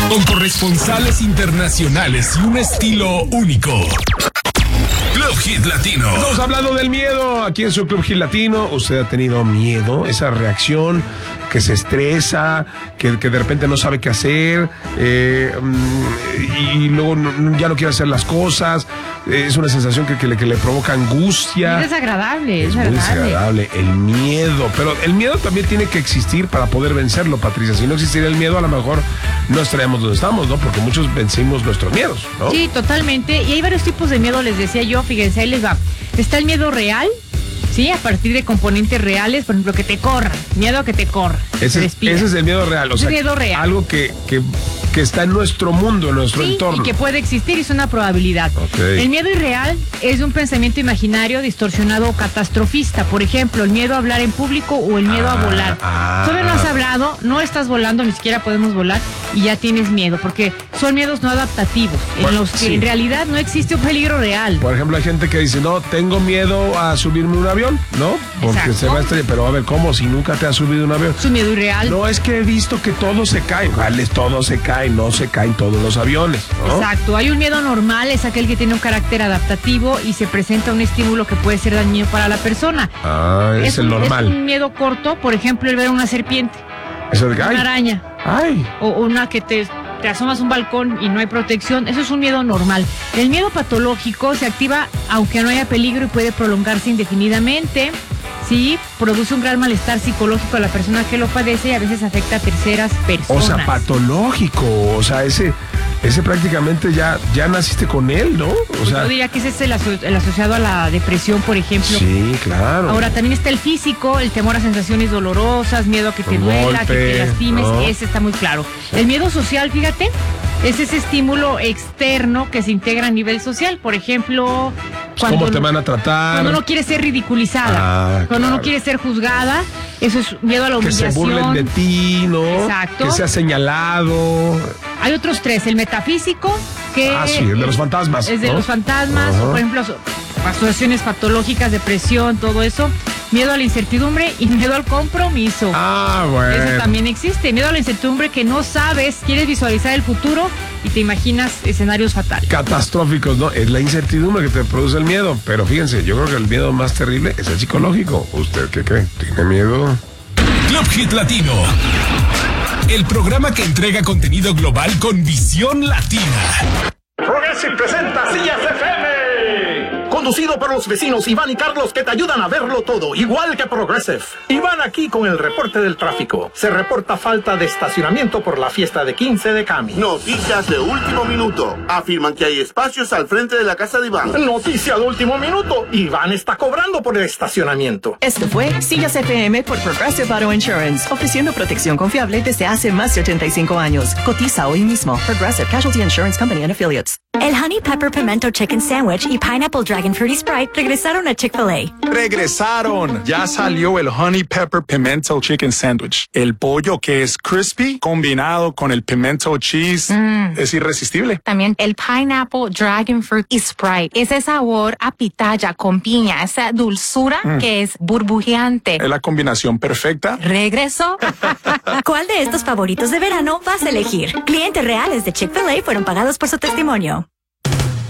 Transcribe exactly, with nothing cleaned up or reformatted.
Con corresponsales internacionales y un estilo único. Club Hit Latino. Estamos hablando del miedo aquí en su Club Hit Latino. ¿Usted ha tenido miedo? Esa reacción que se estresa, que, que de repente no sabe qué hacer, eh, y luego no, ya no quiere hacer las cosas. Es una sensación que, que, le, que le provoca angustia. Es desagradable. Es, es muy desagradable. El miedo. Pero el miedo también tiene que existir para poder vencerlo, Patricia. Si no existiera el miedo, a lo mejor no estaríamos donde estamos, ¿no? Porque muchos vencimos nuestros miedos, ¿no? Sí, totalmente. Y hay varios tipos de miedo, les decía yo. Fíjense, ahí les va. Está el miedo real, ¿sí? A partir de componentes reales, por ejemplo, que te corran. Miedo a que te corran. Ese, ese es el miedo real. O sea, miedo real. Algo que, que, que está en nuestro mundo, en nuestro sí, entorno. Y que puede existir, es una probabilidad. Okay. El miedo irreal es un pensamiento imaginario, distorsionado o catastrofista. Por ejemplo, el miedo a hablar en público o el miedo ah, a volar. Ah, Todavía no has hablado, no estás volando, ni siquiera podemos volar y ya tienes miedo, porque son miedos no adaptativos, bueno, en los que sí. en realidad no existe un peligro real. Por ejemplo, hay gente que dice, no, tengo miedo a subirme a un avión, ¿no? Porque Exacto. se va a estrellar. Pero a ver, ¿cómo? Si nunca te has subido a un avión. Es un miedo irreal. No, es que he visto que todo se cae. Vale, todo se cae, no se caen todos los aviones, ¿no? Exacto. Hay un miedo normal, es aquel que tiene un carácter adaptativo y se presenta un estímulo que puede ser dañino para la persona. Ah, es, es el un, normal. Es un miedo corto, por ejemplo, el ver una serpiente. Eso de, una ay, araña. Ay. O una que te... te asomas a un balcón y no hay protección, eso es un miedo normal. El miedo patológico se activa aunque no haya peligro y puede prolongarse indefinidamente. Sí, produce un gran malestar psicológico a la persona que lo padece y a veces afecta a terceras personas. O sea, patológico, o sea, ese ese prácticamente ya, ya naciste con él, ¿no? O pues sea, yo diría que ese es el, aso- el asociado a la depresión, por ejemplo. Sí, claro. Ahora también está el físico, el temor a sensaciones dolorosas, miedo a que te duela, golpe, que te lastimes, ¿no? Ese está muy claro. Sí. El miedo social, fíjate, es ese estímulo externo que se integra a nivel social. Por ejemplo, cuando ¿cómo te van a tratar? Cuando no quiere ser ridiculizada, ah, cuando claro. no quiere ser juzgada, eso es miedo a la humillación. Que se burlen de ti, ¿no? Exacto. Que sea señalado. Hay otros tres, el metafísico, que ah, sí, el de los fantasmas. Es de ¿no? los fantasmas, uh-huh. o por ejemplo, asociaciones patológicas, depresión, todo eso. Miedo a la incertidumbre y miedo al compromiso. Ah, bueno. Eso también existe. Miedo a la incertidumbre, que no sabes, quieres visualizar el futuro y te imaginas escenarios fatales. Catastróficos, ¿no? Es la incertidumbre que te produce el miedo. Pero fíjense, yo creo que el miedo más terrible es el psicológico. ¿Usted qué cree? ¿Tiene miedo? Club Hit Latino. El programa que entrega contenido global con visión latina. Progressive presenta Sillas F M. Conducido por los vecinos Iván y Carlos, que te ayudan a verlo todo, igual que Progressive. Iván aquí con el reporte del tráfico. Se reporta falta de estacionamiento por la fiesta de quince de Cami. Noticias de último minuto. Afirman que hay espacios al frente de la casa de Iván. Noticia de último minuto. Iván está cobrando por el estacionamiento. Esto fue Sillas F M por Progressive Auto Insurance, ofreciendo protección confiable desde hace más de ochenta y cinco años. Cotiza hoy mismo. Progressive Casualty Insurance Company and Affiliates. El Honey Pepper Pimento Chicken Sandwich y Pineapple Dragon Fruity Sprite regresaron a Chick-fil-A. Regresaron. Ya salió el Honey Pepper Pimento Chicken Sandwich. El pollo que es crispy combinado con el pimento cheese mm. es irresistible. También el Pineapple Dragon Fruit y Sprite. Ese sabor a pitaya con piña, esa dulzura mm. que es burbujeante. Es la combinación perfecta. Regresó. ¿Cuál de estos favoritos de verano vas a elegir? Clientes reales de Chick-fil-A fueron pagados por su testimonio.